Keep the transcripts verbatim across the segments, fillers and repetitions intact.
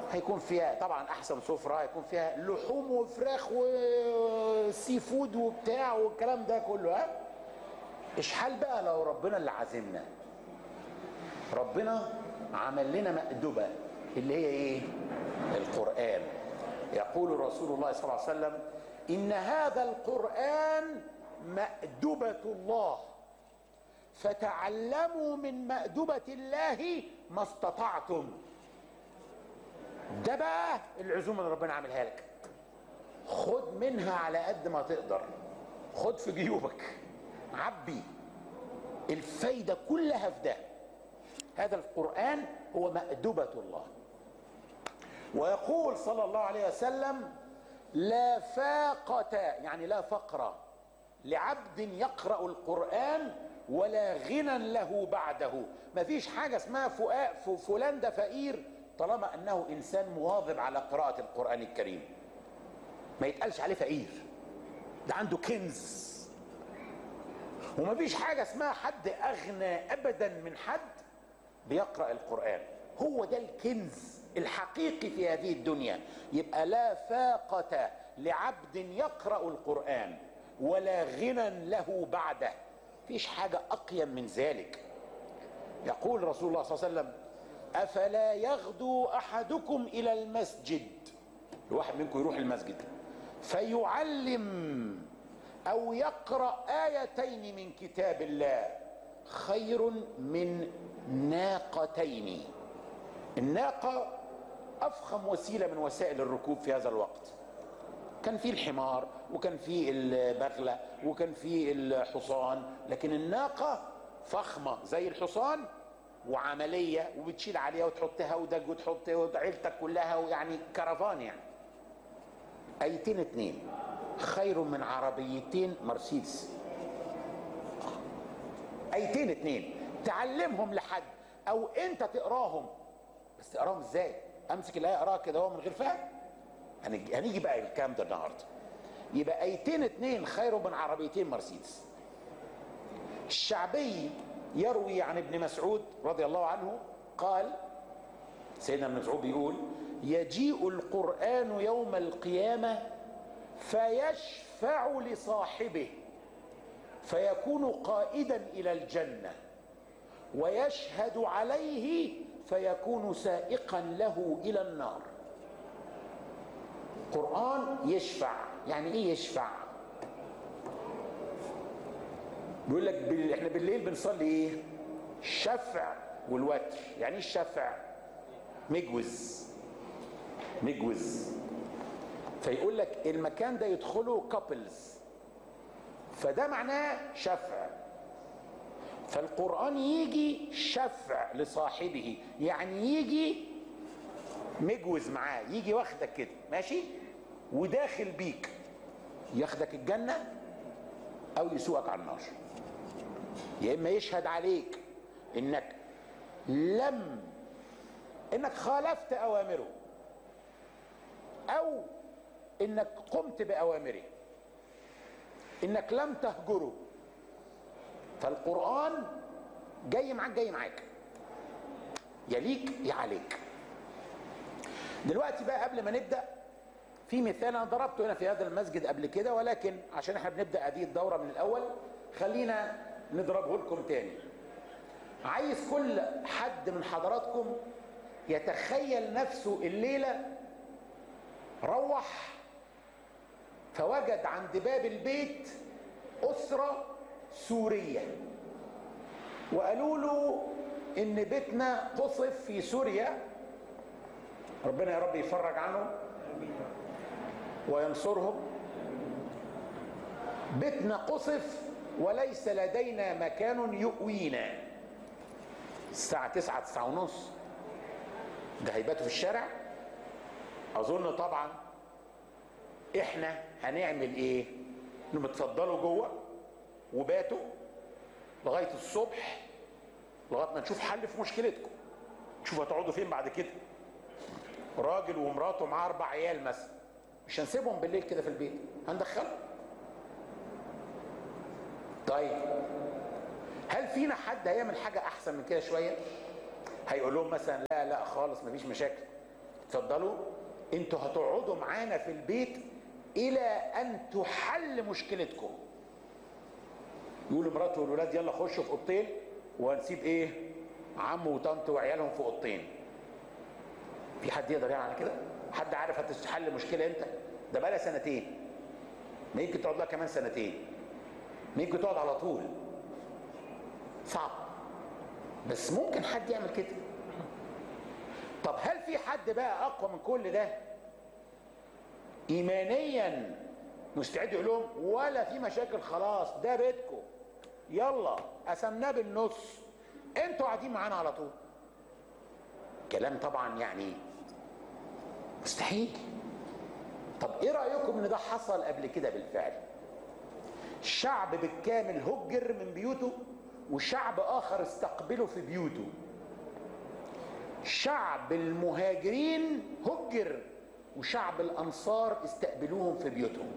هيكون فيها طبعا احسن سفرة، هيكون فيها لحوم وفراخ وسي فود وبتاع والكلام ده كله. ها اشحال بقى لو ربنا اللي عازمنا، ربنا عمل لنا مأدبة اللي هي ايه؟ القرآن. يقول رسول الله صلى الله عليه وسلم: إن هذا القرآن مأدبة الله، فتعلموا من مأدبة الله ما استطعتم. ده بقى العزومة اللي ربنا عاملها لك، خد منها على قد ما تقدر، خد في جيوبك، عبي الفايدة كلها في ده. هذا القرآن هو مأدبة الله. ويقول صلى الله عليه وسلم: لا فاقة، يعني لا فقر لعبد يقرأ القرآن ولا غنى له بعده. ما فيش حاجة اسمها فلان ده فقير طالما أنه إنسان مواظب على قراءة القرآن الكريم، ما يتقالش عليه فقير، ده عنده كنز. وما فيش حاجة اسمها حد أغنى أبدا من حد بيقرأ القرآن، هو ده الكنز الحقيقي في هذه الدنيا. يبقى لا فاقة لعبد يقرأ القرآن ولا غنى له بعده، فيش حاجة أقيم من ذلك. يقول رسول الله صلى الله عليه وسلم: أفلا يغدو أحدكم إلى المسجد، الواحد منكم يروح المسجد فيعلم أو يقرأ آيتين من كتاب الله خير من ناقتين. الناقة أفخم وسيلة من وسائل الركوب في هذا الوقت. كان في الحمار وكان في البغلة وكان في الحصان، لكن الناقة فخمة زي الحصان وعملية، وبتشيل عليها وتحط هودج وتحط عيلتك كلها، ويعني كرفان. يعني ايتين اتنين خير من عربيتين مرسيدس. ايتين اتنين تعلمهم لحد، او انت تقراهم، بس تقراهم ازاي؟ امسك الايه اقراها كده هو من غير فهم؟ هنيجي بقى الكلام ده النهارده. يبقى ايتين اتنين خير من عربيتين مرسيدس. الشعبي يروي عن ابن مسعود رضي الله عنه قال، سيدنا ابن مسعود بيقول: يجيء القرآن يوم القيامة فيشفع لصاحبه فيكون قائدا إلى الجنة، ويشهد عليه فيكون سائقا له إلى النار. قرآن يشفع. يعني ايه يشفع؟ بيقول لك بال... احنا بالليل بنصلي ايه؟ الشفع والوتر. يعني ايه الشفع؟ مجوز، مجوز. فيقول لك المكان ده يدخله كابلز، فده معناه شفع. فالقرآن يجي شفع لصاحبه، يعني يجي مجوز معاه، يجي واخدك كده ماشي وداخل بيك، ياخدك الجنة او يسوقك على النار. يا اما يشهد عليك انك لم انك خالفت اوامره، او انك قمت باوامره، انك لم تهجره. فالقرآن جاي معاك، جاي معاك، يا ليك يا عليك. دلوقتي بقى قبل ما نبدأ، في مثال انا ضربته هنا في هذا المسجد قبل كده، ولكن عشان احنا بنبدأ هذه الدورة من الاول خلينا نضربه لكم تاني. عايز كل حد من حضراتكم يتخيل نفسه الليلة روح فوجد عند باب البيت أسرة سورية، وقالوا له إن بيتنا قصف في سوريا، ربنا يا رب يفرج عنهم وينصرهم. بيتنا قصف وليس لدينا مكان يؤوينا. الساعة تسعة تسعة ونص، ده هيباتوا في الشارع؟ أظن طبعا إحنا هنعمل إيه؟ نتفضلوا جوه وباتوا لغاية الصبح، لغاية ما نشوف حل في مشكلتكم، نشوف هتقعدوا فين بعد كده. راجل ومراته معاه أربع عيال مثلا، مش هنسيبهم بالليل كده في البيت، هندخلهم. طيب هل فينا حد هيعمل حاجة أحسن من كده شوية؟ هيقول لهم مثلا لا لا خالص مفيش مشاكل، اتفضلوا انتوا هتقعدوا معانا في البيت الى ان تحل مشكلتكم. يقولوا مراته والولاد يلا خشوا في اوضتين وهنسيب ايه عمه وطنط وعيالهم في اوضتين. في حد يقدر يعمل كده؟ حد عارف هتحل مشكله امتى؟ ده بقى لها سنتين، ما يمكن تقعد لها كمان سنتين، ما يمكن تقعد على طول. صعب، بس ممكن حد يعمل كده. طب هل في حد بقى اقوى من كل ده ايمانيا مستعد يقول لهم ولا في مشاكل خلاص ده بيتكم يلا قسمناه بالنص انتوا قاعدين معانا على طول؟ كلام طبعا يعني مستحيل. طب ايه رايكم ان ده حصل قبل كده بالفعل؟ شعب بالكامل هجر من بيوته وشعب اخر استقبله في بيوته. شعب المهاجرين هجر وشعب الانصار استقبلوهم في بيوتهم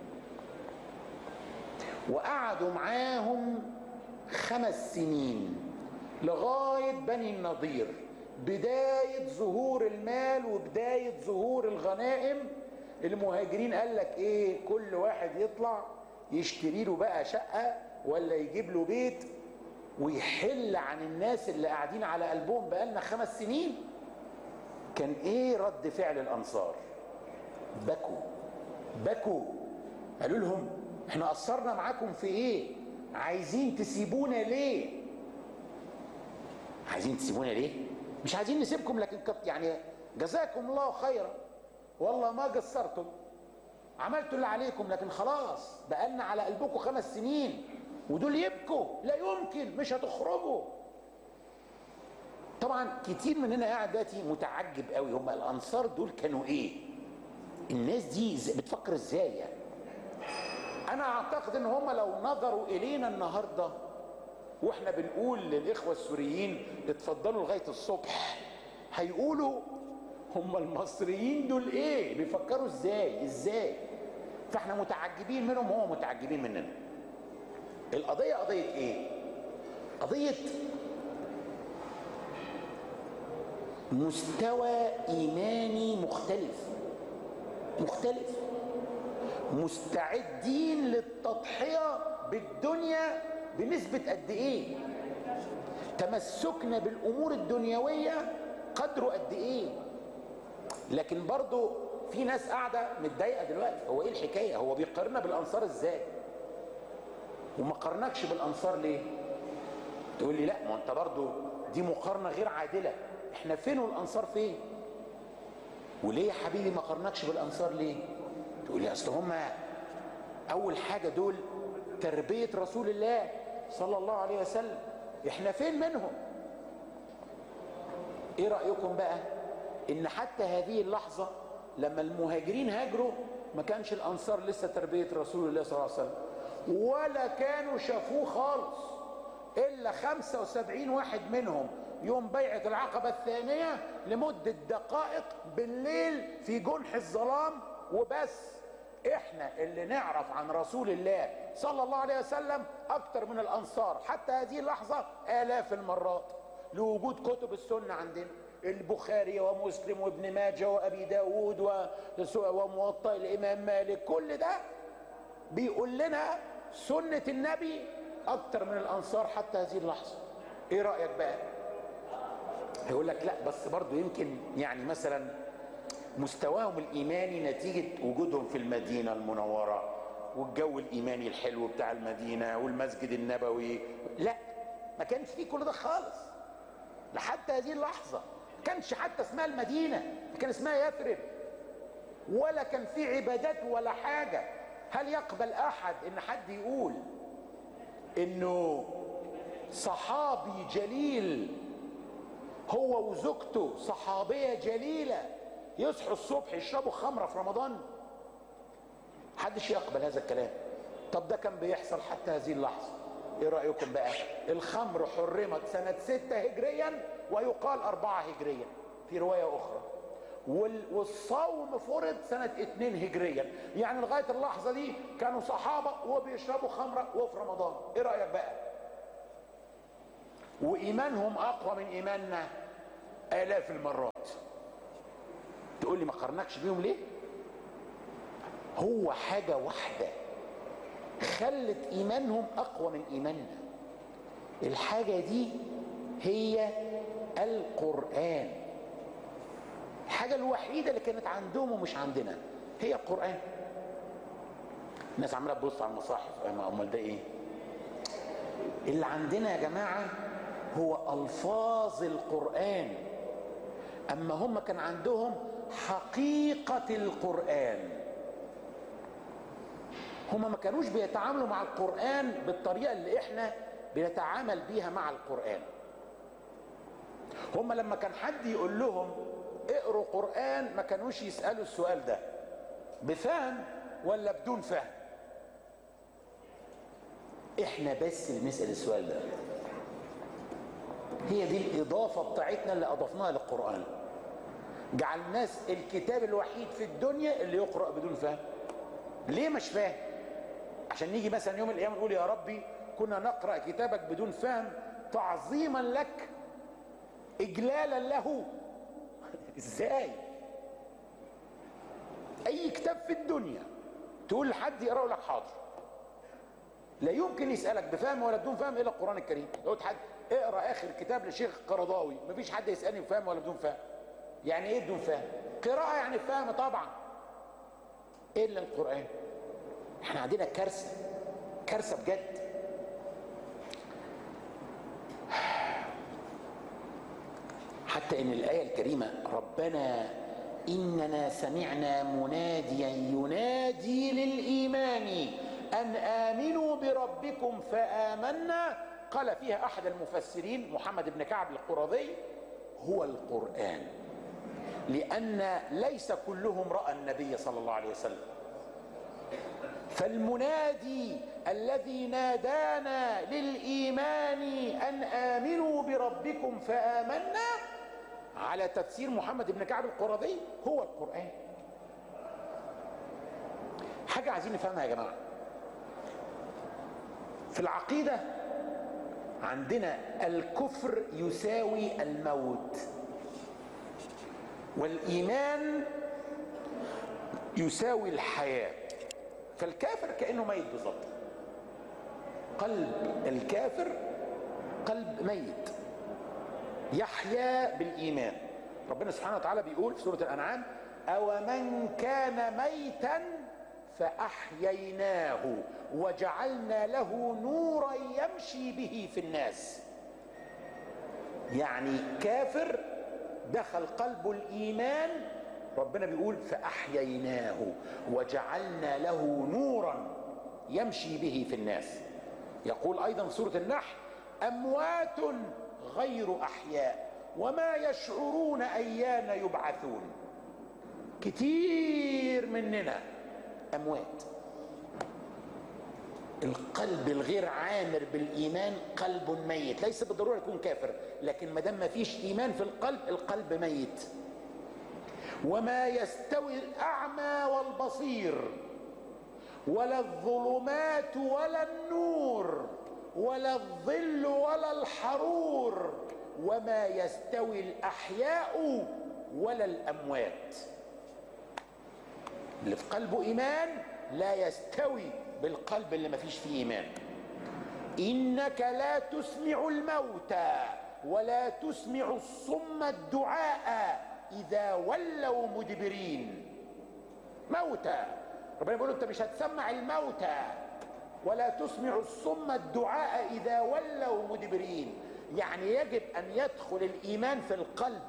وقعدوا معاهم خمس سنين لغايه بني النضير، بدايه ظهور المال وبدايه ظهور الغنائم. المهاجرين قال لك ايه، كل واحد يطلع يشتري له بقى شقه ولا يجيب له بيت ويحل عن الناس اللي قاعدين على قلبهم بقالنا خمس سنين. كان ايه رد فعل الانصار؟ بكوا بكوا قالوا لهم احنا قصرنا معاكم في ايه؟ عايزين تسيبونا ليه؟ عايزين تسيبونا ليه؟ مش عايزين نسيبكم، لكن يعني جزاكم الله خيرا والله ما قصرتم، عملتوا اللي عليكم، لكن خلاص بقالنا على قلبكم خمس سنين ودول يبكوا لا يمكن مش هتخرجوا. طبعا كتير مننا قاعد دلوقتي متعجب قوي، هم الانصار دول كانوا ايه؟ الناس دي بتفكر ازاي يعني؟ انا اعتقد ان هم لو نظروا الينا النهارده واحنا بنقول للاخوه السوريين اتفضلوا لغايه الصبح، هيقولوا هم المصريين دول ايه؟ بيفكروا ازاي ازاي؟ فاحنا متعجبين منهم وهم متعجبين مننا. القضيه قضيه ايه؟ قضيه مستوى ايماني مختلف مختلف مستعدين للتضحيه بالدنيا بنسبه قد ايه؟ تمسكنا بالامور الدنيويه قدره قد ايه؟ لكن برضو في ناس قاعده متضايقه دلوقتي، هو ايه الحكايه؟ هو بيقارننا بالانصار ازاي؟ وما قارنكش بالانصار ليه؟ تقول لي لا ما انت برضو دي مقارنه غير عادله، احنا فين والانصار فين؟ وليه يا حبيبي ما قارنكش بالانصار ليه؟ تقول لي اصل هم اول حاجه دول تربيه رسول الله صلى الله عليه وسلم، احنا فين منهم؟ ايه رايكم بقى ان حتى هذه اللحظه لما المهاجرين هاجروا ما كانش الانصار لسه تربيه رسول الله صلى الله عليه وسلم ولا كانوا شافوه خالص الا خمسة وسبعين واحد منهم يوم بيعه العقبه الثانيه لمده دقائق بالليل في جنح الظلام وبس. احنا اللي نعرف عن رسول الله صلى الله عليه وسلم اكتر من الانصار حتى هذه اللحظه الاف المرات، لوجود كتب السنه عندنا، البخاري ومسلم وابن ماجه وابي داود وموطأ الامام مالك، كل ده بيقول لنا سنه النبي اكتر من الانصار حتى هذه اللحظه. ايه رايك بقى؟ هيقول لك لا بس برضو يمكن يعني مثلا مستواهم الايماني نتيجه وجودهم في المدينه المنوره والجو الايماني الحلو بتاع المدينه والمسجد النبوي، لا ما كانش فيه كل ده خالص لحد هذه اللحظه. ما كانش حتى اسمها المدينه، كان اسمها يثرب، ولا كان في عبادات ولا حاجه. هل يقبل احد ان حد يقول انه صحابي جليل هو وزوجته صحابيه جليله يصحوا الصبح يشربوا خمره في رمضان؟ محدش يقبل هذا الكلام. طب ده كان بيحصل حتى هذه اللحظه. ايه رايكم بقى؟ الخمر حرمت سنه ستة هجريا ويقال أربعة هجريا في روايه اخرى، والصوم فرض سنه اتنين هجريا، يعني لغايه اللحظه دي كانوا صحابه وبيشربوا خمره وفي رمضان. ايه رايك بقى؟ وايمانهم اقوى من ايماننا الاف المرات. تقول لي ما قارنكش بيهم ليه؟ هو حاجة واحدة خلت ايمانهم اقوى من ايماننا. الحاجة دي هي القرآن. الحاجة الوحيدة اللي كانت عندهم ومش عندنا هي القرآن. الناس عمالة تبص على المصاحف، امال ده ايه؟ اللي عندنا يا جماعة هو الفاظ القرآن، اما هم كان عندهم حقيقة القرآن. هم ما كانوش بيتعاملوا مع القرآن بالطريقة اللي احنا بنتعامل بيها مع القرآن. هم لما كان حد يقول لهم اقروا قرآن ما كانوش يسألوا السؤال ده بفهم ولا بدون فهم. احنا بس اللي نسأل السؤال ده. هي دي الإضافة بتاعتنا اللي أضفناها للقرآن. جعلناه الكتاب الوحيد في الدنيا اللي يقرأ بدون فهم. ليه مش فاهم؟ عشان نيجي مثلا يوم القيامة نقول يا ربي كنا نقرأ كتابك بدون فهم تعظيما لك إجلالا له. ازاي؟ أي كتاب في الدنيا تقول لحد يقرأه لك حاضر، لا يمكن يسألك بفهم ولا بدون فهم إلا القرآن الكريم. لو قلت حد اقرأ آخر كتاب لشيخ القرضاوي مفيش حد يسألني بفهم ولا بدون فهم. يعني إيه بدون فهم؟ قراءة يعني فهم طبعا، إلا القرآن. احنا عندنا كارثة، كارثة بجد. حتى ان الآية الكريمة ربنا إننا سمعنا مناديا ينادي للإيمان أن آمنوا بربكم فآمنا، قال فيها أحد المفسرين محمد بن كعب القرظي هو القرآن، لأن ليس كلهم رأى النبي صلى الله عليه وسلم. فالمنادي الذي نادانا للإيمان أن آمنوا بربكم فآمنا على تفسير محمد بن كعب القرظي هو القرآن. حاجة عايزين نفهمها يا جماعة. في العقيدة عندنا الكفر يساوي الموت، والإيمان يساوي الحياة. فالكافر كأنه ميت بالظبط. قلب الكافر قلب ميت يحيا بالإيمان. ربنا سبحانه وتعالى بيقول في سورة الأنعام أومن كان ميتا فأحييناه وجعلنا له نورا يمشي به في الناس. يعني كافر دخل قلبه الإيمان، ربنا بيقول فأحييناه وجعلنا له نورا يمشي به في الناس. يقول أيضا في سورة النحل أموات غير أحياء وما يشعرون أيان يبعثون. كتير مننا أموات. القلب الغير عامر بالإيمان قلب ميت، ليس بالضرورة يكون كافر، لكن ما دام ما فيش إيمان في القلب القلب ميت. وما يستوي الأعمى والبصير ولا الظلمات ولا النور ولا الظل ولا الحرور وما يستوي الأحياء ولا الأموات. اللي في قلبه إيمان لا يستوي بالقلب اللي ما فيش فيه إيمان. إنك لا تسمع الموتى ولا تسمع الصم الدعاء إذا ولوا مدبرين. موتى، ربنا بيقول أنت مش هتسمع الموتى ولا تسمع الصم الدعاء إذا ولوا مدبرين. يعني يجب أن يدخل الإيمان في القلب.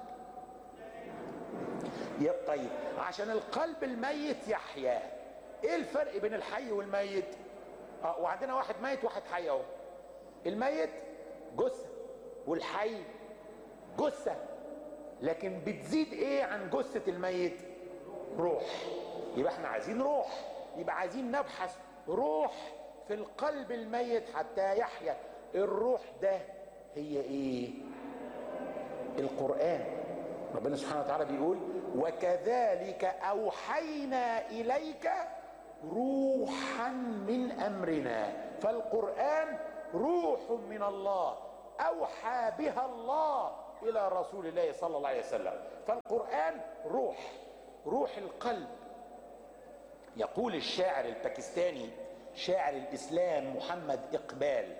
طيب عشان القلب الميت يحيا، ايه الفرق بين الحي والميت؟ اه وعندنا واحد ميت واحد حي اهو. الميت جثة والحي جثة، لكن بتزيد ايه عن جثة الميت؟ روح. يبقى احنا عايزين روح، يبقى عايزين نبحث روح في القلب الميت حتى يحيا. الروح ده هي ايه؟ القرآن. ربنا سبحانه وتعالى بيقول وكذلك أوحينا إليك روحا من أمرنا. فالقرآن روح من الله أوحى بها الله إلى رسول الله صلى الله عليه وسلم. فالقرآن روح. روح القلب. يقول الشاعر الباكستاني شاعر الإسلام محمد إقبال: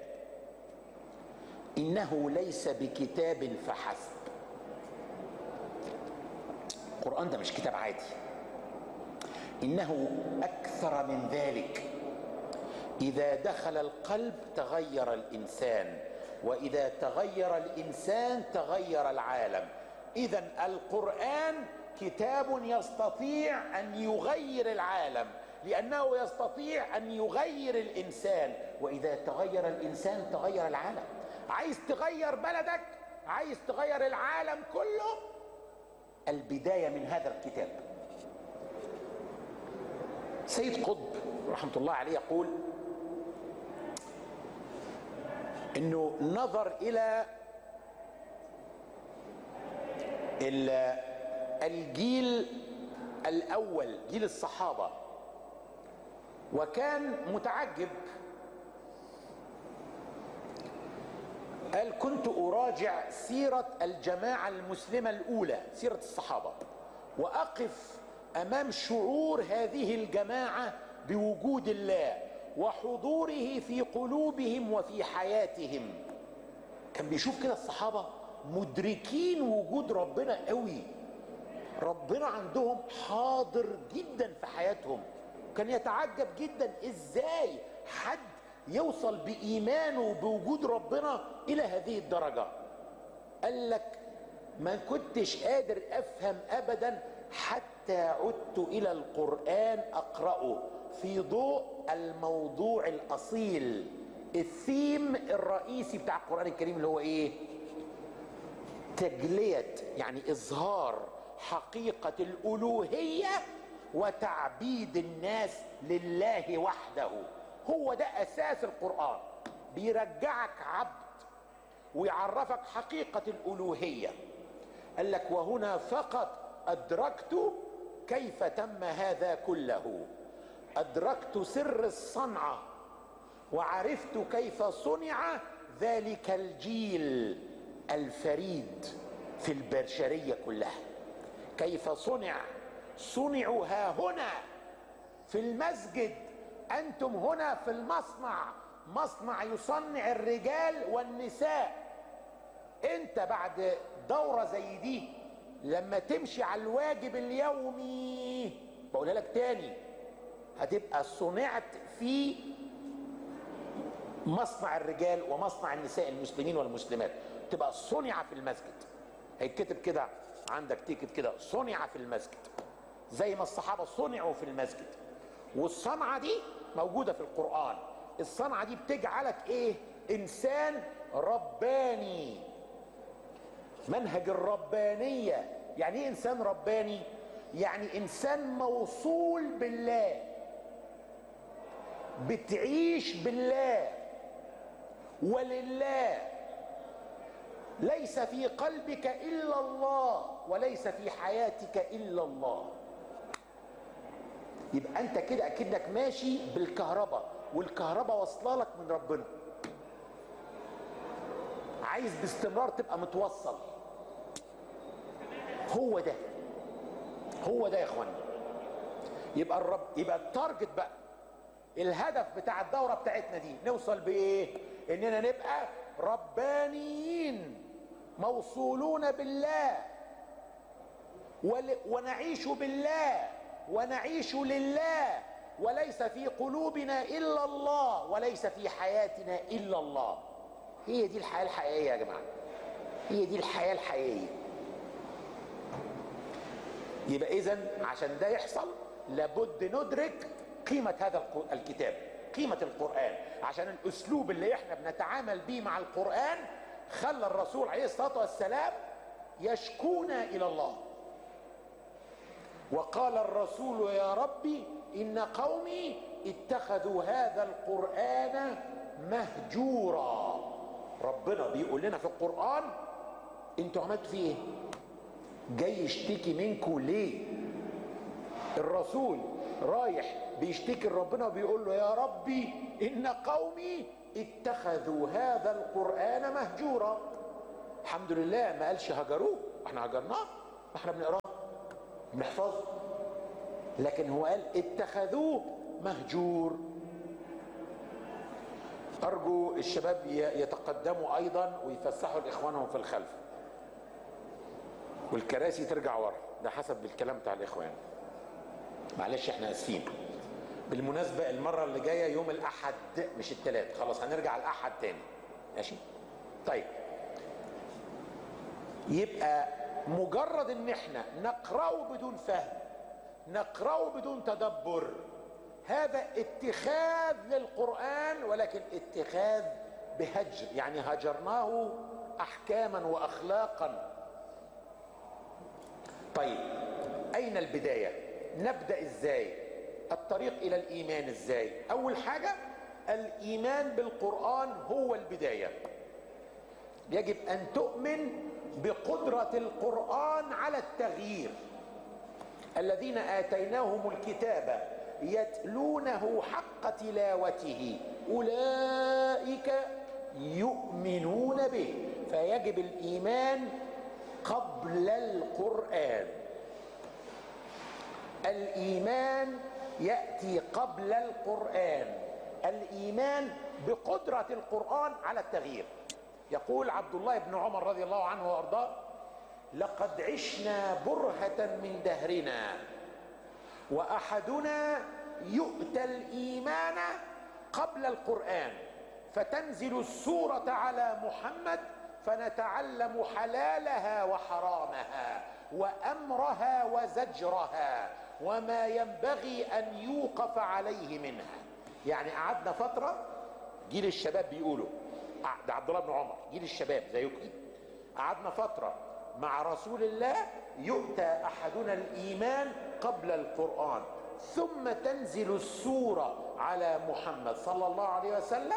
إنه ليس بكتاب فحسب. القرآن ده مش كتاب عادي، إنه أكثر من ذلك. إذا دخل القلب تغير الإنسان، وإذا تغير الإنسان تغير العالم. إذن القرآن كتاب يستطيع أن يغير العالم، لأنه يستطيع أن يغير الإنسان، وإذا تغير الإنسان تغير العالم. عايز تغير بلدك، عايز تغير العالم كله، البداية من هذا الكتاب. سيد قطب رحمة الله عليه يقول انه نظر الى الجيل الاول، جيل الصحابة، وكان متعجب. قال: كنت اراجع سيرة الجماعة المسلمة الاولى، سيرة الصحابة، واقف امام شعور هذه الجماعة بوجود الله وحضوره في قلوبهم وفي حياتهم. كان بيشوف كده الصحابة مدركين وجود ربنا قوي، ربنا عندهم حاضر جدا في حياتهم. كان يتعجب جدا ازاي حد يوصل بإيمانه بوجود ربنا إلى هذه الدرجة. قال لك: ما كنتش قادر أفهم أبدا حتى عدت إلى القرآن أقرأه في ضوء الموضوع الأصيل، الثيم الرئيسي بتاع القرآن الكريم، اللي هو إيه؟ تجلية، يعني إظهار حقيقة الألوهية وتعبيد الناس لله وحده. هو ده أساس القرآن، بيرجعك عبد ويعرفك حقيقة الألوهية. قال لك: وهنا فقط أدركت كيف تم هذا كله، أدركت سر الصنعة وعرفت كيف صنع ذلك الجيل الفريد في البشرية كلها. كيف صنع؟ صنعوا ها هنا في المسجد، أنتم هنا في المصنع، مصنع يصنع الرجال والنساء. أنت بعد دورة زي دي لما تمشي على الواجب اليومي، بقولها لك تاني، هتبقى صنعت في مصنع الرجال ومصنع النساء المسلمين والمسلمات. تبقى صنع في المسجد، هيتكتب كده عندك تيكت كده: صنع في المسجد، زي ما الصحابة صنعوا في المسجد. والصنعة دي موجودة في القرآن. الصنعة دي بتجعلك ايه؟ انسان رباني. منهج الربانية يعني ايه انسان رباني؟ يعني انسان موصول بالله، بتعيش بالله ولله، ليس في قلبك الا الله وليس في حياتك الا الله. يبقى انت كده اكنك ماشي بالكهرباء، والكهرباء واصله لك من ربنا. عايز باستمرار تبقى متوصل. هو ده هو ده يا اخواني. يبقى الرب، يبقى التارجت بقى، الهدف بتاع الدوره بتاعتنا دي نوصل بايه؟ اننا نبقى ربانيين موصولون بالله، ونعيش بالله ونعيش لله، وليس في قلوبنا الا الله وليس في حياتنا الا الله. هي دي الحياه الحقيقيه يا جماعه، هي دي الحياه الحقيقيه. يبقى اذن عشان ده يحصل لابد ندرك قيمه هذا الكتاب، قيمه القران، عشان الاسلوب اللي احنا بنتعامل بيه مع القران خلى الرسول عليه الصلاه والسلام يشكونا الى الله. وقال الرسول: يا ربي إن قومي اتخذوا هذا القرآن مهجورا. ربنا بيقول لنا في القرآن: انتوا عملتوا فيه ايه؟ جاي يشتكي منكم ليه؟ الرسول رايح بيشتكي لربنا وبيقول له: يا ربي إن قومي اتخذوا هذا القرآن مهجورا. الحمد لله ما قالش هجروه، احنا هجرناه، احنا بنقراه بنحفظه. لكن هو قال اتخذوه مهجور. ارجو الشباب يتقدموا ايضا ويفسحوا لاخوانهم في الخلف، والكراسي ترجع ورا، ده حسب الكلام بتاع الاخوان. معلش احنا اسفين. بالمناسبة المرة اللي جاية يوم الاحد مش الثلاث، خلاص هنرجع الاحد تاني، ماشي؟ طيب، يبقى مجرد ان احنا نقرأه بدون فهم، نقرأه بدون تدبر، هذا اتخاذ للقرآن، ولكن اتخاذ بهجر، يعني هجرناه احكاما واخلاقا. طيب، اين البداية؟ نبدأ ازاي؟ الطريق الى الايمان ازاي؟ اول حاجة الايمان بالقرآن هو البداية. يجب ان تؤمن بقدرة القرآن على التغيير. الذين آتيناهم الكتاب يتلونه حق تلاوته أولئك يؤمنون به. فيجب الإيمان قبل القرآن. الإيمان يأتي قبل القرآن. الإيمان بقدرة القرآن على التغيير. يقول عبد الله بن عمر رضي الله عنه وارضاه: لقد عشنا برهة من دهرنا واحدنا يؤتى الايمان قبل القرآن، فتنزل السورة على محمد فنتعلم حلالها وحرامها وامرها وزجرها وما ينبغي ان يوقف عليه منها. يعني قعدنا فترة، جيل الشباب بيقولوا، ده عبد الله بن عمر، جيل الشباب زيكم، قعدنا فترة مع رسول الله يؤتى احدنا الايمان قبل القرآن، ثم تنزل السورة على محمد صلى الله عليه وسلم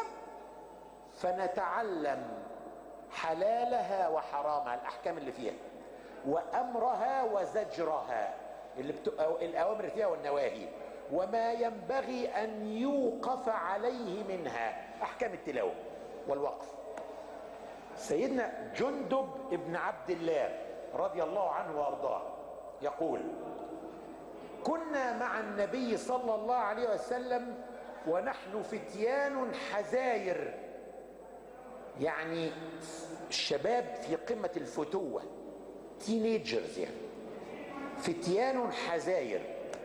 فنتعلم حلالها وحرامها، الاحكام اللي فيها، وامرها وزجرها، اللي بت... الاوامر فيها والنواهي، وما ينبغي ان يوقف عليه منها، احكام التلاوة والوقف. سيدنا جندب ابن عبد الله رضي الله عنه وارضاه يقول: كنا مع النبي صلى الله عليه وسلم ونحن فتيان حزاير، يعني الشباب في قمة الفتوة، تينيجرز، يعني فتيان حزاير،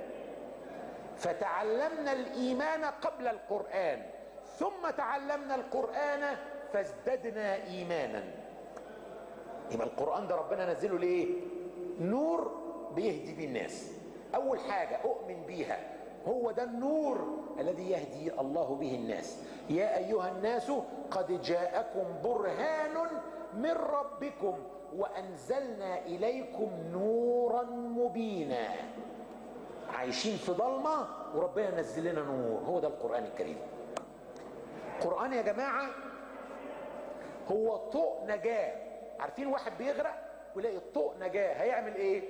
فتعلمنا الإيمان قبل القرآن، ثم تعلمنا القرآن فازددنا إيمانا. يبقى القرآن ده ربنا نزله ليه؟ نور بيهدي بيه الناس. أول حاجة أؤمن بيها، هو ده النور الذي يهدي الله به الناس. يا أيها الناس قد جاءكم برهان من ربكم وأنزلنا إليكم نورا مبينا. عايشين في ضلمة وربنا نزل لنا نور، هو ده القرآن الكريم. القرآن يا جماعة هو طوق نجاة. عارفين واحد بيغرق ويلاقي طوق نجاة، هيعمل ايه؟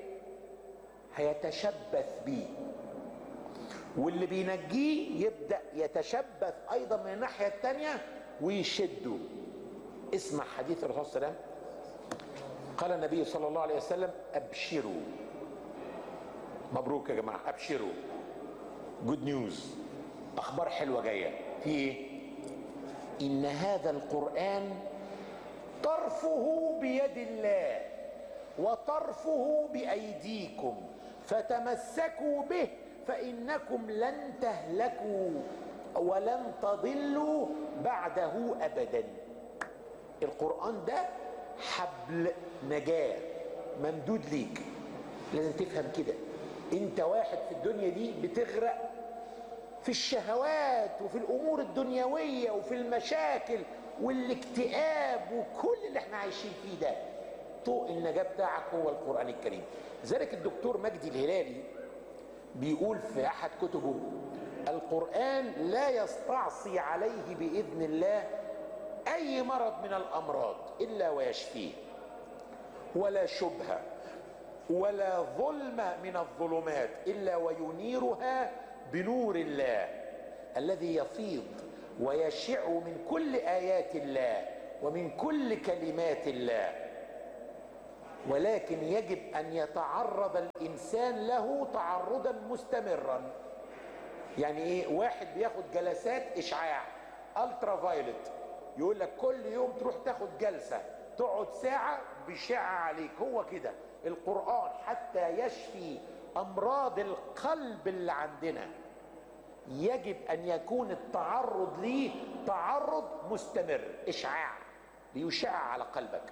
هيتشبث بيه، واللي بينجيه يبدأ يتشبث ايضا من الناحية التانية ويشده. اسمع حديث الرسول صلى الله عليه وسلم، قال النبي صلى الله عليه وسلم: ابشروا. مبروك يا جماعة، ابشروا، جود نيوز، اخبار حلوة جاية. في ايه؟ ان هذا القرآن طرفه بيد الله وطرفه بأيديكم فتمسكوا به فإنكم لن تهلكوا ولن تضلوا بعده أبدا. القرآن ده حبل نجاة ممدود ليك، لازم تفهم كده. انت واحد في الدنيا دي بتغرق في الشهوات وفي الأمور الدنيوية وفي المشاكل والاكتئاب وكل اللي احنا عايشين فيه ده، طوق النجاة بتاعك هو القرآن الكريم. لذلك الدكتور مجدي الهلالي بيقول في أحد كتبه: القرآن لا يستعصي عليه بإذن الله أي مرض من الأمراض إلا ويشفيه، ولا شبهة ولا ظلم من الظلمات إلا وينيرها بنور الله الذي يفيض ويشع من كل آيات الله ومن كل كلمات الله. ولكن يجب ان يتعرض الانسان له تعرضا مستمرا. يعني ايه؟ واحد بياخد جلسات اشعاع الترا فايلت، يقول لك كل يوم تروح تاخد جلسة تقعد ساعة بيشع عليك. هو كده القرآن حتى يشفي امراض القلب اللي عندنا يجب ان يكون التعرض ليه تعرض مستمر، اشعاع بيشع على قلبك.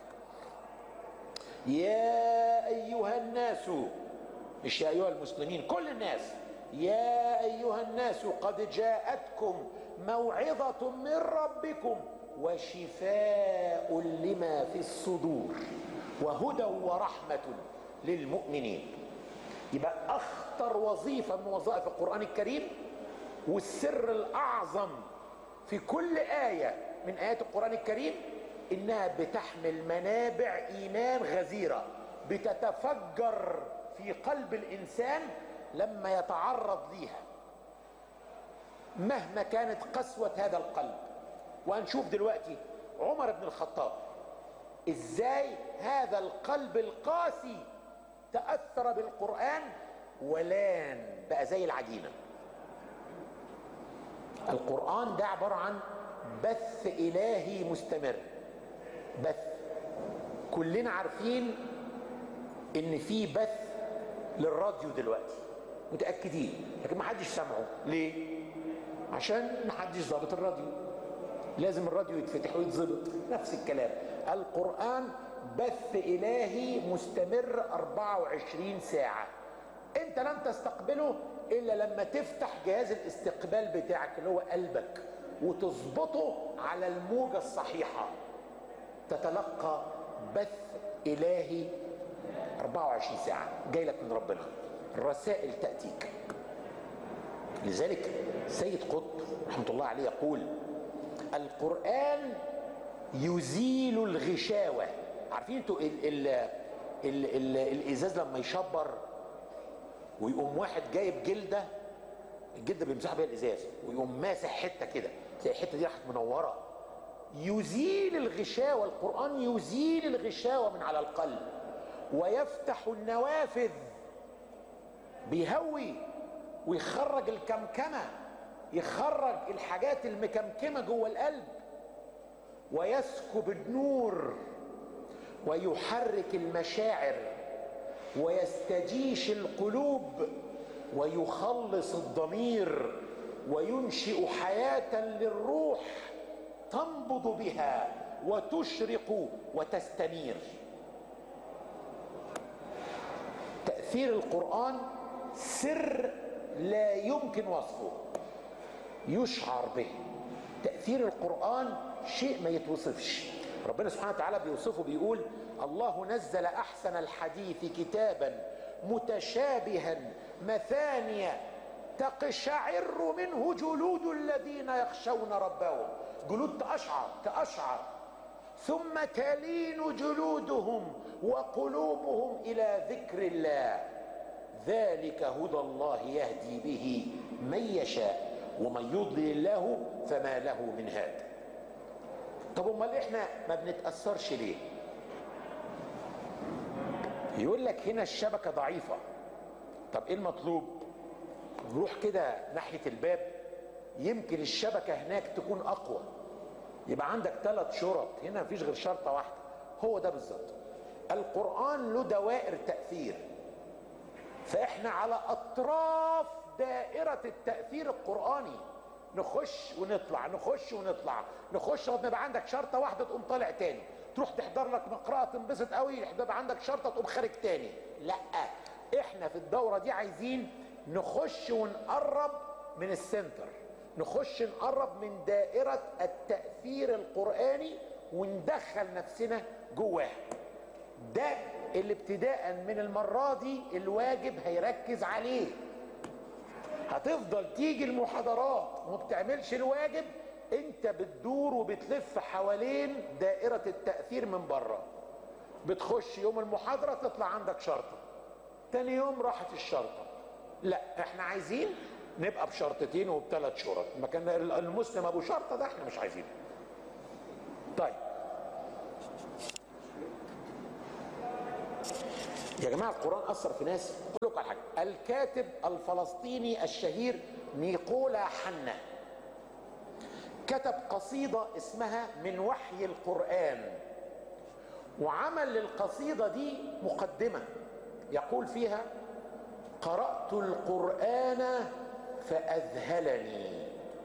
يا ايها الناس، مش يا ايها المسلمين، كل الناس، يا ايها الناس قد جاءتكم موعظة من ربكم وشفاء لما في الصدور وهدى ورحمة للمؤمنين. يبقى اخطر وظيفة من وظائف القرآن الكريم والسر الاعظم في كل آية من آيات القرآن الكريم انها بتحمل منابع ايمان غزيرة بتتفجر في قلب الانسان لما يتعرض ليها مهما كانت قسوة هذا القلب. وهنشوف دلوقتي عمر بن الخطاب ازاي هذا القلب القاسي تأثر بالقرآن ولان بقى زي العجينة. القرآن ده عبارة عن بث إلهي مستمر، بث. كلنا عارفين ان في بث للراديو دلوقتي، متأكدين، لكن ما حدش سمعه. ليه؟ عشان ما حدش ضابط الراديو. لازم الراديو يتفتح ويتظبط. نفس الكلام القرآن بث إلهي مستمر أربعة وعشرين ساعة. انت لن تستقبله الا لما تفتح جهاز الاستقبال بتاعك اللي هو قلبك وتظبطه على الموجة الصحيحة، تتلقى بث إلهي أربعة وعشرين ساعة جاي لك من ربنا، الرسائل تأتيك. لذلك سيد قطب رحمة الله عليه يقول القرآن يزيل الغشاوة. عارفين انتوا ال ال ال ال الإزاز لما يشبر ويقوم واحد جايب جلدة، الجلدة بيمسح بيها الإزاز ويقوم ماسح حتة كده، تلاقي الحتة دي راحت منورة. يزيل الغشاوة، القرآن يزيل الغشاوة من على القلب ويفتح النوافذ، بيهوي ويخرج الكمكمة، يخرج الحاجات المكمكمة جوه القلب، ويسكب النور ويحرك المشاعر ويستجيش القلوب ويخلص الضمير وينشئ حياة للروح تنبض بها وتشرق وتستنير. تأثير القرآن سر لا يمكن وصفه، يشعر به. تأثير القرآن شيء ما يتوصفش. ربنا سبحانه وتعالى بيوصفه بيقول الله نزل أحسن الحديث كتابا متشابها مثانية تقشعر منه جلود الذين يخشون ربهم. جلود تقشعر تقشعر ثم تلين جلودهم وقلوبهم إلى ذكر الله ذلك هدى الله يهدي به من يشاء ومن يضلل الله فما له من هاد. طب امال احنا ما بنتأثرش ليه؟ يقول لك هنا الشبكة ضعيفة. طب ايه المطلوب؟ نروح كده ناحية الباب، يمكن الشبكة هناك تكون اقوى. يبقى عندك ثلاث شرط، هنا مفيش غير شرطة واحدة. هو ده بالظبط. القرآن له دوائر تأثير، فاحنا على اطراف دائرة التأثير القرآني، نخش ونطلع نخش ونطلع نخش لغايه ما يبقى عندك شرطه واحده تقوم طالع تاني، تروح تحضر لك مقرأة تنبسط قوي يبقى عندك شرطه تقوم خارج تاني. لا، احنا في الدوره دي عايزين نخش ونقرب من السنتر، نخش نقرب من دائره التأثير القرآني وندخل نفسنا جواه. ده اللي ابتداء من المره دي الواجب هيركز عليه. هتفضل تيجي المحاضرات وما بتعملش الواجب، انت بتدور وبتلف حوالين دائرة التأثير من بره. بتخش يوم المحاضرة تطلع عندك شرطة، تاني يوم راحت الشرطة. لا، احنا عايزين نبقى بشرطتين وبثلاث شرط. ما كان المسلم ابو شرطة ده احنا مش عايزينه. طيب يا جماعة القرآن أثر في ناس. أقول لكم على حاجة، الكاتب الفلسطيني الشهير نيقولا حنا كتب قصيدة اسمها من وحي القرآن، وعمل للقصيدة دي مقدمة يقول فيها: قرأت القرآن فأذهلني،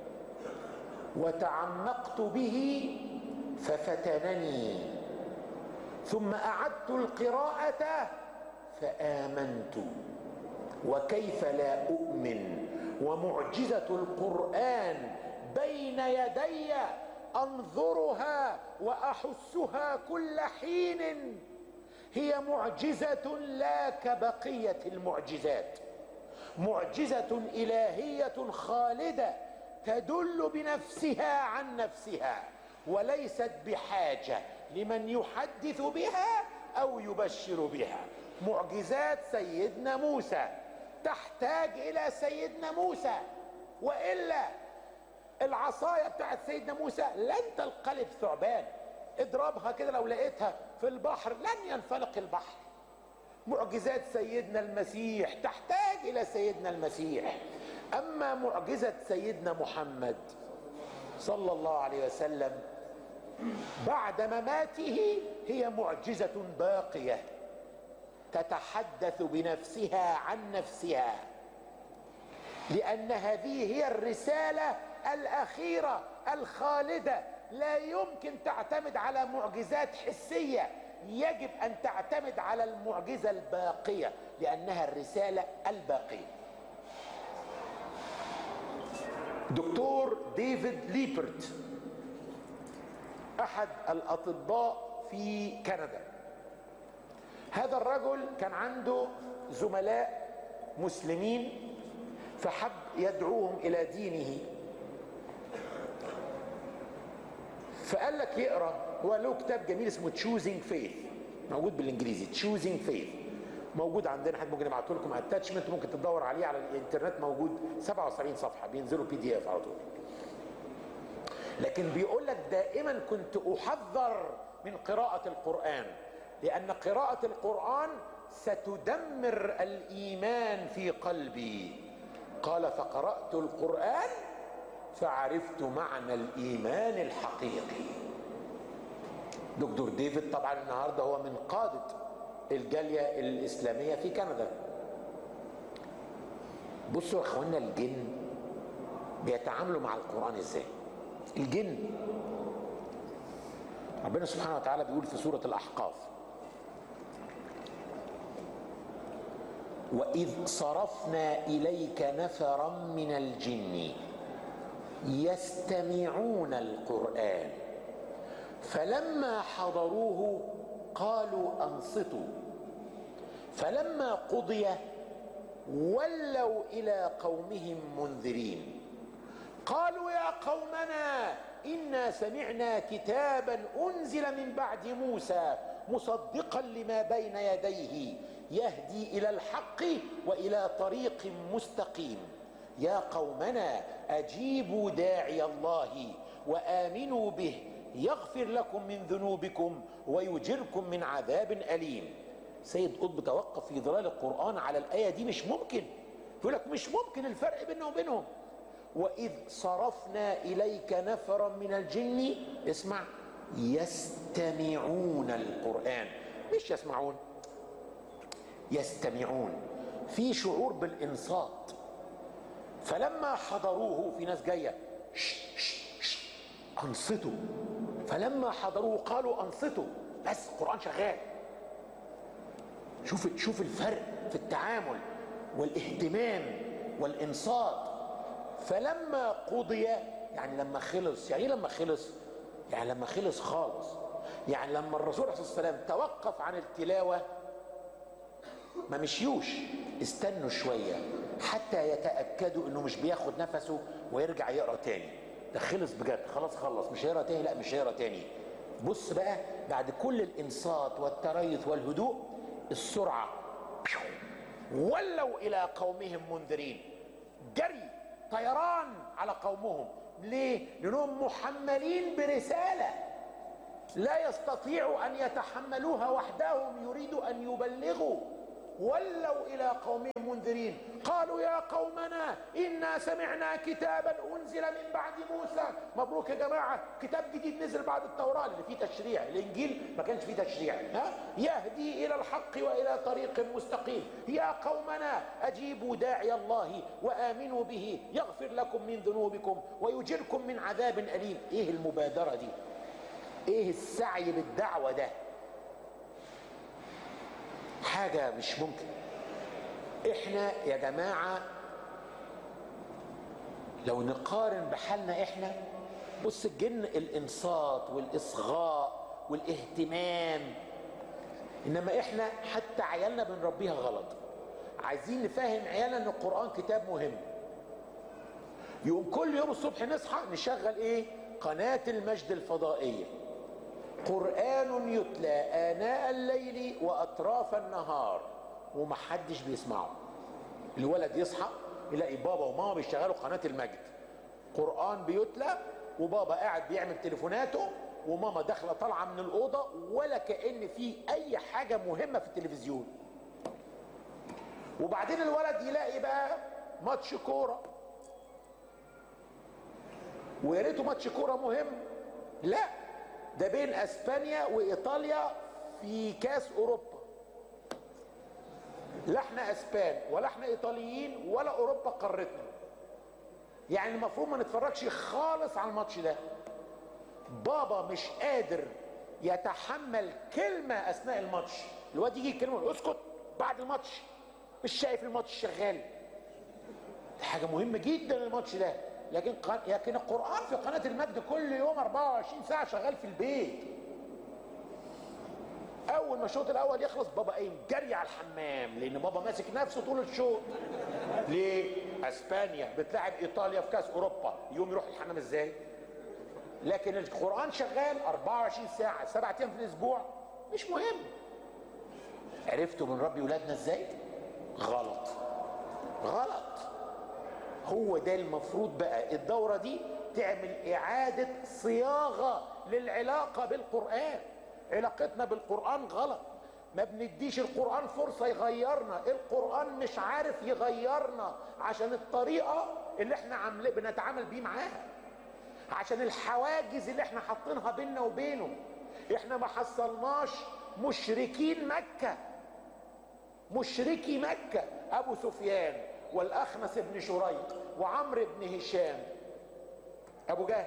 وتعمقت به ففتنني، ثم أعدت القراءة فآمنت، وكيف لا أؤمن ومعجزة القرآن بين يدي أنظرها وأحسها كل حين، هي معجزة لا كبقية المعجزات، معجزة إلهية خالدة تدل بنفسها عن نفسها، وليست بحاجة لمن يحدث بها أو يبشر بها. معجزات سيدنا موسى تحتاج إلى سيدنا موسى، وإلا العصاية بتاعت سيدنا موسى لن تنقلب ثعبان، اضربها كده لو لقيتها في البحر لن ينفلق البحر. معجزات سيدنا المسيح تحتاج إلى سيدنا المسيح. أما معجزة سيدنا محمد صلى الله عليه وسلم بعد مماته هي معجزة باقية تتحدث بنفسها عن نفسها، لأن هذه هي الرسالة الأخيرة الخالدة، لا يمكن تعتمد على معجزات حسية، يجب أن تعتمد على المعجزة الباقية لأنها الرسالة الباقية. دكتور ديفيد ليبرت أحد الأطباء في كندا، هذا الرجل كان عنده زملاء مسلمين فحب يدعوهم إلى دينه، فقال لك يقرأ، هو له كتاب جميل اسمه Choosing Faith، موجود بالإنجليزي Choosing Faith، موجود عندنا، حد ممكن ابعته لكم اتاتشمنت، ممكن تدور عليه على الانترنت، موجود سبعة وسبعين صفحة بينزلوا بي دي اف على طول. لكن بيقول لك دائما كنت احذر من قراءة القرآن، لأن قراءة القرآن ستدمر الإيمان في قلبي. قال: فقرأت القرآن فعرفت معنى الإيمان الحقيقي. دكتور ديفيد طبعا النهارده هو من قادة الجالية الإسلامية في كندا. بصوا يا اخوانا الجن بيتعاملوا مع القرآن ازاي. الجن ربنا سبحانه وتعالى بيقول في سورة الأحقاف: وإذ صرفنا إليك نفرا من الجن يستمعون القرآن فلما حضروه قالوا أنصتوا فلما قضي ولوا إلى قومهم منذرين قالوا يا قومنا إنا سمعنا كتابا أنزل من بعد موسى مصدقا لما بين يديه يهدي إلى الحق وإلى طريق مستقيم يا قومنا أجيبوا داعي الله وآمنوا به يغفر لكم من ذنوبكم ويجركم من عذاب أليم. سيد قطب توقف في ظلال القرآن على الآية دي، مش ممكن، يقول لك مش ممكن الفرق بيننا وبينهم. وإذ صرفنا إليك نفرا من الجن، اسمع، يستمعون القرآن، مش يسمعون، يستمعون، في شعور بالإنصات. فلما حضروه، في ناس جاية شش شش شش أنصتوا، فلما حضروه قالوا أنصتوا، بس القرآن شغال. شوف شوف الفرق في التعامل والاهتمام والإنصات. فلما قضي يعني لما خلص، يعني لما خلص يعني لما خلص خالص، يعني لما الرسول عليه الصلاة والسلام توقف عن التلاوة ما مشيوش، استنوا شوية حتى يتأكدوا انه مش بياخد نفسه ويرجع يقرأ تاني. ده خلص بجد، خلاص خلص، مش هيقرأ تاني، لا مش هيقرأ تاني. بص بقى بعد كل الإنصات والتريث والهدوء، السرعة، ولوا إلى قومهم منذرين، جري طيران على قومهم. ليه؟ لأنهم محملين برسالة لا يستطيعوا أن يتحملوها وحدهم، يريدوا أن يبلغوا ولوا إلى قومهم منذرين قالوا يا قومنا إنا سمعنا كتابا أنزل من بعد موسى. مبروك يا جماعة، كتاب جديد نزل بعد التوراة اللي فيه تشريع. الإنجيل ما كانش فيه تشريع، ها؟ يهدي إلى الحق وإلى طريق مستقيم. يا قومنا أجيبوا داعي الله وآمنوا به يغفر لكم من ذنوبكم ويجركم من عذاب أليم. إيه المبادرة دي؟ إيه السعي بالدعوة ده؟ حاجة مش ممكن. احنا يا جماعة لو نقارن بحالنا احنا، بص الجن الانصات والاصغاء والاهتمام، انما احنا حتى عيالنا بنربيها غلط. عايزين نفهم عيالنا ان القرآن كتاب مهم. يوم كل يوم الصبح نصحى نشغل ايه؟ قناة المجد الفضائية، قرآن يتلى آناء الليل وأطراف النهار ومحدش بيسمعه. الولد يصحى يلاقي بابا وماما بيشغلوا قناة المجد، قرآن بيتلى وبابا قاعد بيعمل تليفوناته وماما داخلة طالعة من الأوضة، ولا كأن في أي حاجة مهمة في التلفزيون. وبعدين الولد يلاقي بقى ماتش كورة، ويا ريته ماتش كورة مهم، لا ده بين اسبانيا وايطاليا في كاس اوروبا. لا احنا اسبان ولا احنا ايطاليين ولا اوروبا قارتنا، يعني المفروض ما نتفرجش خالص على الماتش ده. بابا مش قادر يتحمل كلمة اثناء الماتش، الواد يجي كلمة اسكت بعد الماتش، مش شايف الماتش شغال. دي حاجة مهمة جدا الماتش ده. لكن لكن القرآن في قناة المجد كل يوم أربعة وعشرين ساعة شغال في البيت. أول ما الشوط الأول يخلص بابا قايم جري على الحمام، لأن بابا ماسك نفسه طول الشوط. ليه؟ أسبانيا بتلعب إيطاليا في كأس أوروبا، يوم يروح الحمام إزاي؟ لكن القرآن شغال أربعة وعشرين ساعة سبعة أيام في الأسبوع، مش مهم. عرفتوا من ربي ولادنا إزاي؟ غلط غلط. هو ده المفروض بقى الدورة دي تعمل إعادة صياغة للعلاقة بالقرآن. علاقتنا بالقرآن غلط، ما بنديش القرآن فرصة يغيرنا. القرآن مش عارف يغيرنا عشان الطريقة اللي احنا عاملين بنتعامل بيه معاها، عشان الحواجز اللي احنا حاطينها بيننا وبينه. احنا ما حصلناش مشركين مكة، مشركي مكة أبو سفيان والأخنس بن شريق وعمرو بن هشام أبو جهل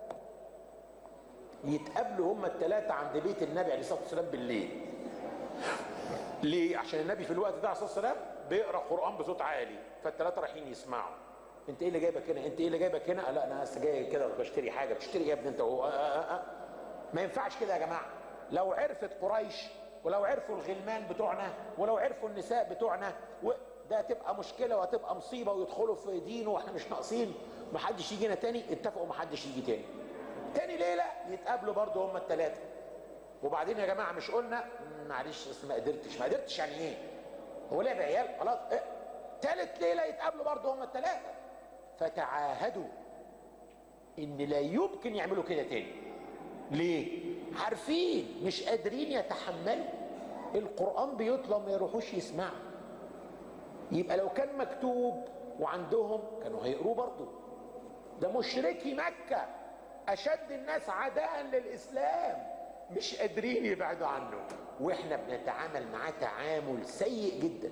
يتقابلوا هم الثلاثة عند بيت النبي عليه الصلاة والسلام بالليل. ليه؟ عشان النبي في الوقت ده عليه الصلاة والسلام بيقرأ قرآن بصوت عالي، فالثلاثة رايحين يسمعوا. انت ايه اللي جايبك هنا؟ انت ايه اللي جايبك هنا؟ لا انا لسه جاي كده بشتري حاجة. بتشتري ايه يا ابني انت؟ هو آه آه آه. ما ينفعش كده يا جماعة. لو عرفت قريش ولو عرفوا الغلمان بتوعنا ولو عرفوا النساء بتوعنا و... ده هتبقى مشكله وهتبقى مصيبه ويدخلوا في دينه واحنا مش ناقصين. محدش يجينا تاني. اتفقوا محدش يجي تاني. تاني ليله يتقابلوا برضه هم الثلاثه. وبعدين يا جماعه مش قلنا معلش اصل ما قدرتش ما قدرتش يعني ايه؟ هو لعب عيال خلاص. إيه؟ تالت ليله يتقابلوا برضه هم الثلاثه، فتعاهدوا ان لا يمكن يعملوا كده تاني. ليه؟ عارفين مش قادرين يتحملوا القرآن بيطلع ما يروحوش يسمعوا. يبقى لو كان مكتوب وعندهم كانوا هيقروه برضه. ده مشركي مكة أشد الناس عداء للإسلام، مش قادرين يبعدوا عنه، واحنا بنتعامل معاه تعامل سيء جدا.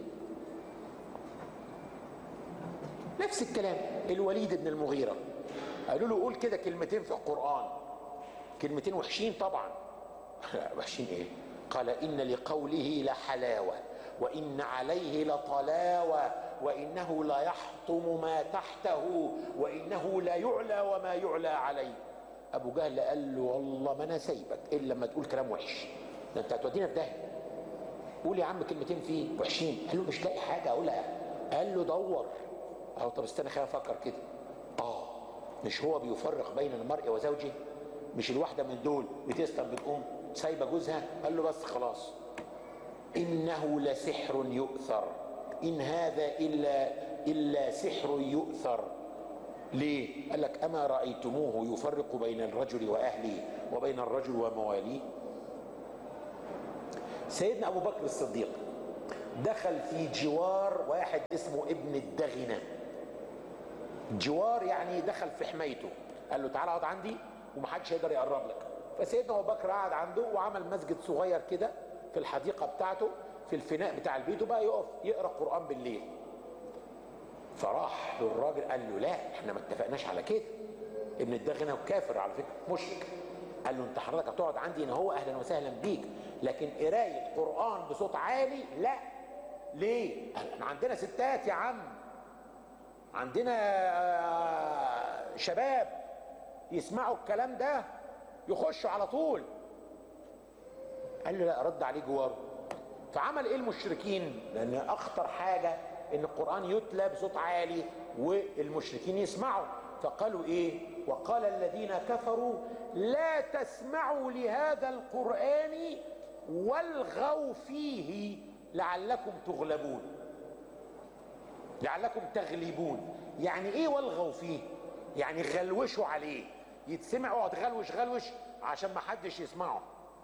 نفس الكلام الوليد بن المغيرة قالوا له قول كده كلمتين في القرآن، كلمتين وحشين طبعا. وحشين ايه؟ قال إن لقوله لحلاوة وإن عليه لطلاوة وإنه لا يحطم ما تحته وإنه لا يعلى وما يعلى عليه. أبو جهل قال له والله ما أنا سايبك إلا لما تقول كلام وحش، ده أنت هتودينا في داهية. قول يا عم كلمتين فيه وحشين. قال له مش لاقي حاجة أقولها. قال له دور. أهو طب استنى خلينا أفكر كده. آه مش هو بيفرق بين المرء وزوجه؟ مش الواحدة من دول بتسلم بتقوم سايبة جوزها؟ قال له بس خلاص. إنه لسحر يؤثر إن هذا إلا إلا سحر يؤثر. ليه؟ قال لك أما رأيتموه يفرق بين الرجل وأهله وبين الرجل ومواليه. سيدنا أبو بكر الصديق دخل في جوار واحد اسمه ابن الدغنة. جوار يعني دخل في حمايته، قال له تعالى اقعد عندي ومحدش هيقدر يقرب لك. فسيدنا ابو بكر قعد عنده وعمل مسجد صغير كده في الحديقه بتاعته في الفناء بتاع البيت، وبقى يقف يقرا قران بالليل. فراح للراجل قال له لا احنا ما اتفقناش على كده، ابن الدغنة كافر على فكره مشرك. قال له انت حضرتك هتقعد عندي هنا، هو اهلا وسهلا بيك، لكن قرايه قران بصوت عالي لا. ليه؟ احنا عندنا ستات يا عم، عندنا شباب يسمعوا الكلام ده يخشوا على طول. قال له لا، رد عليه جواره. فعمل ايه المشركين؟ لان اخطر حاجه ان القران يتلى بصوت عالي والمشركين يسمعوا. فقالوا ايه؟ وقال الذين كفروا لا تسمعوا لهذا القران والغوا فيه لعلكم تغلبون، لعلكم تغلبون. يعني ايه والغوا فيه؟ يعني غلوشوا عليه، يتسمع اقعد غلوش غلوش عشان ما حدش يسمعه.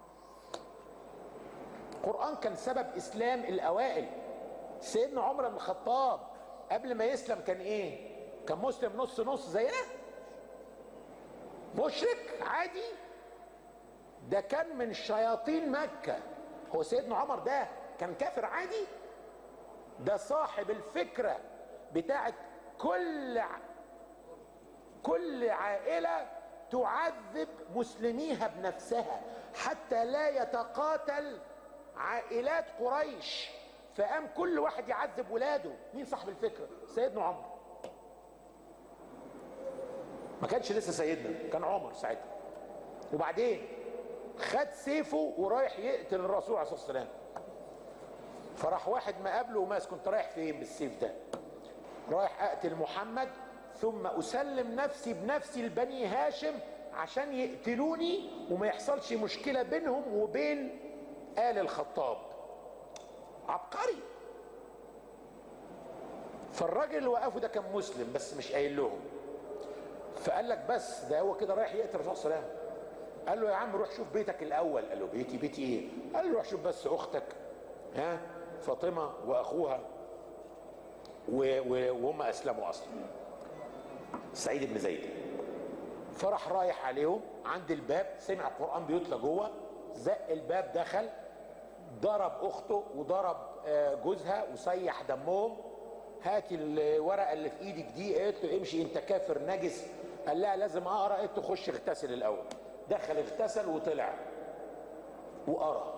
القرآن كان سبب اسلام الاوائل. سيدنا عمر بن الخطاب قبل ما يسلم كان ايه؟ كان مسلم نص نص زينا، مشرك عادي. ده كان من شياطين مكة. هو سيدنا عمر ده كان كافر عادي؟ ده صاحب الفكرة بتاعت كل كل عائلة تعذب مسلميها بنفسها حتى لا يتقاتل عائلات قريش، فقام كل واحد يعذب ولاده. مين صاحب الفكرة؟ سيدنا عمر. ما كانش لسه سيدنا، كان عمر ساعتها. وبعدين خد سيفه ورايح يقتل الرسول عليه الصلاة والسلام. فراح واحد ما قابله وماس، كنت رايح فين بالسيف ده؟ رايح اقتل محمد ثم اسلم نفسي بنفسي لبني هاشم عشان يقتلوني وما يحصلش مشكلة بينهم وبين آل الخطاب. عبقري. فالراجل اللي وقفه ده كان مسلم بس مش قايل لهم. فقال لك بس ده هو كده رايح يقتل الرسول صلى الله عليه وسلم. قال له يا عم روح شوف بيتك الاول. قال له بيتي؟ بيتي ايه؟ قال له روح شوف بس اختك ها فاطمه واخوها وهم اسلموا اصلا، سعيد بن زيد. فراح رايح عليهم عند الباب، سمع القران بيتلى جوه، زق الباب دخل، ضرب اخته وضرب جوزها وسيح دمهم. هاتي الورقه اللي في ايدك دي. قالت له امشي انت كافر نجس. قال لها لازم اقرا. قالت له خش اغتسل الاول. دخل اغتسل وطلع وقرا.